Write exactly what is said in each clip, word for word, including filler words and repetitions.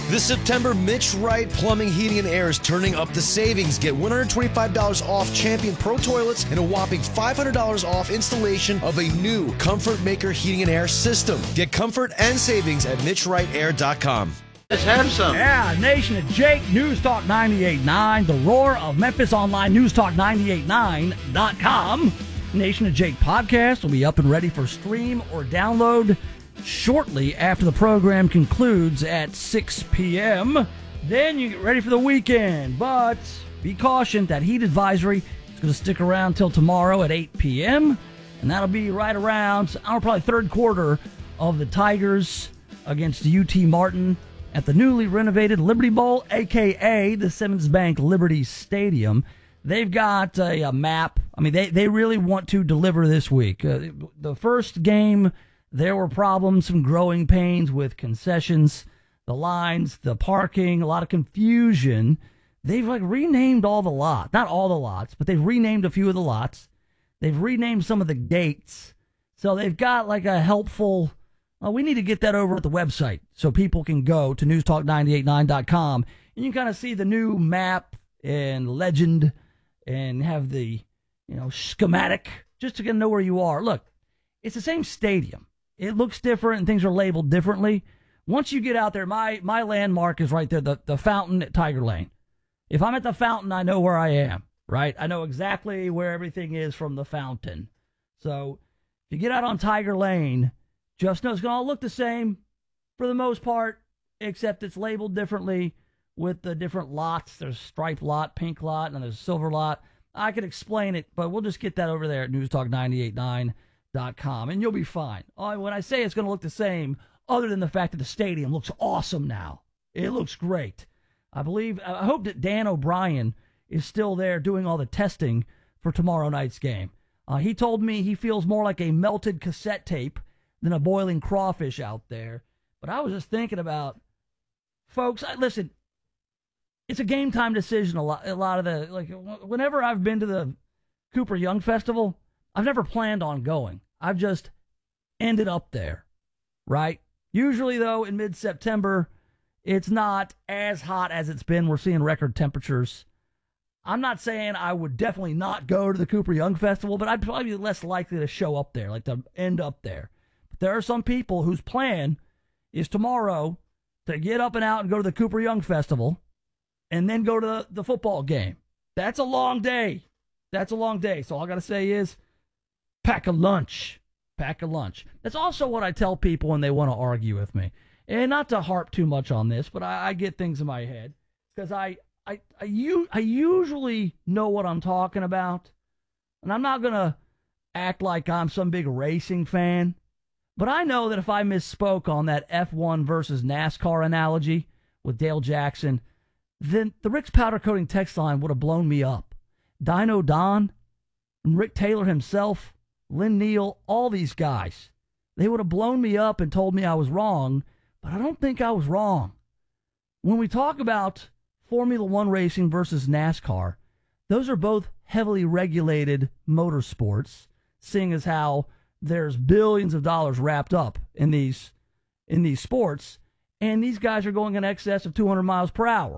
This September, Mitch Wright Plumbing, Heating, and Air is turning up the savings. Get one hundred twenty-five dollars off Champion Pro Toilets and a whopping five hundred dollars off installation of a new Comfort Maker Heating and Air system. Get comfort and savings at mitch wright air dot com. Let's have some. Yeah, Nation of Jake, News Talk ninety-eight point nine, the roar of Memphis Online, News Talk ninety-eight point nine dot com. Nation of Jake podcast will be up and ready for stream or download shortly after the program concludes at six p.m. Then you get ready for the weekend, but be cautioned that heat advisory is going to stick around till tomorrow at eight p.m., and that'll be right around, our probably third quarter of the Tigers against U T Martin at the newly renovated Liberty Bowl, a k a the Simmons Bank Liberty Stadium. They've got a, a map. I mean, they, they really want to deliver this week. Uh, the first game, there were problems, some growing pains with concessions, the lines, the parking, a lot of confusion. They've like renamed all the lots. Not all the lots, but they've renamed a few of the lots. They've renamed some of the gates. So they've got like a helpful... Uh, we need to get that over at the website so people can go to news talk ninety-eight point nine dot com and you can kind of see the new map and legend and have the, you know, schematic just to get to know where you are. Look, it's the same stadium. It looks different and things are labeled differently. Once you get out there, my, my landmark is right there, the, the fountain at Tiger Lane. If I'm at the fountain, I know where I am, right? I know exactly where everything is from the fountain. So if you get out on Tiger Lane, just know it's going to all look the same for the most part, except it's labeled differently with the different lots. There's striped lot, pink lot, and there's a silver lot. I could explain it, but we'll just get that over there at news talk ninety-eight point nine dot com, and you'll be fine. Uh, when I say it's going to look the same, other than the fact that the stadium looks awesome now. It looks great. I believe, I hope that Dan O'Brien is still there doing all the testing for tomorrow night's game. Uh, he told me he feels more like a melted cassette tape than a boiling crawfish out there. But I was just thinking about, folks, I, listen, it's a game time decision. A lot, a lot of the, like, whenever I've been to the Cooper Young Festival, I've never planned on going. I've just ended up there, right? Usually, though, in mid-September, it's not as hot as it's been. We're seeing record temperatures. I'm not saying I would definitely not go to the Cooper Young Festival, but I'd probably be less likely to show up there, like to end up there. But there are some people whose plan is tomorrow to get up and out and go to the Cooper Young Festival and then go to the, the football game. That's a long day. That's a long day. So all I got to say is pack a lunch. Pack a lunch. That's also what I tell people when they want to argue with me. And not to harp too much on this, but I, I get things in my head because I, I, I, u- I usually know what I'm talking about. And I'm not going to act like I'm some big racing fan. But I know that if I misspoke on that F one versus NASCAR analogy with Dale Jackson, then the Rick's Powder Coating text line would have blown me up. Dino Don, Rick Taylor himself, Lynn Neal, all these guys, they would have blown me up and told me I was wrong, but I don't think I was wrong. When we talk about Formula One racing versus NASCAR, those are both heavily regulated motorsports, seeing as how there's billions of dollars wrapped up in these in these sports, and these guys are going in excess of two hundred miles per hour.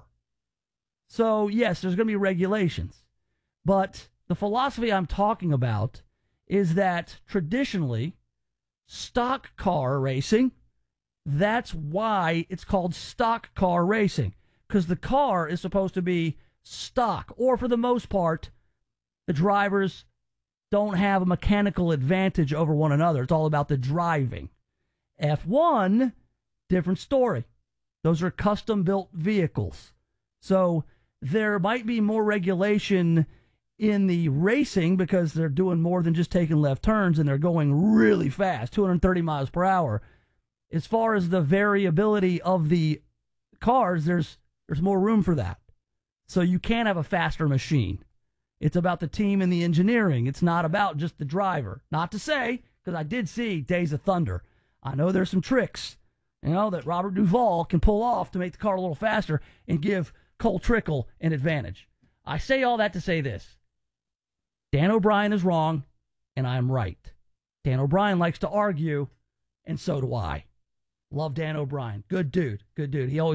So, yes, there's going to be regulations. But the philosophy I'm talking about is that traditionally, stock car racing, that's why it's called stock car racing, because the car is supposed to be stock, or for the most part, the drivers don't have a mechanical advantage over one another. It's all about the driving. F one, different story. Those are custom-built vehicles. So there might be more regulation in the racing because they're doing more than just taking left turns, and they're going really fast, two hundred thirty miles per hour. As far as the variability of the cars, there's there's more room for that. So you can have a faster machine. It's about the team and the engineering. It's not about just the driver. Not to say, because I did see Days of Thunder. I know there's some tricks, you know, that Robert Duvall can pull off to make the car a little faster and give Cole Trickle an advantage. I say all that to say this. Dan O'Brien is wrong, and I'm right. Dan O'Brien likes to argue, and so do I. Love Dan O'Brien. Good dude. Good dude. He always